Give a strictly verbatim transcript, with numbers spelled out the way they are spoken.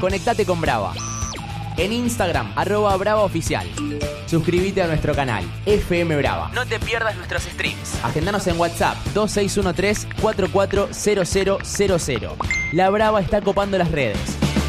conectate con Brava. En Instagram, arroba Brava Oficial. Suscríbete a nuestro canal, F M Brava. No te pierdas nuestros streams. Agendanos en WhatsApp, dos seis uno tres, cuatro cuatro cero cero cero cero. La Brava está copando las redes.